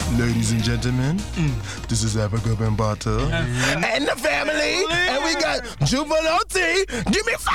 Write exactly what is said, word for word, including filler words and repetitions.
Ladies and gentlemen, this is Africa Bambata and the family, and we got Juvenile T. Give me five.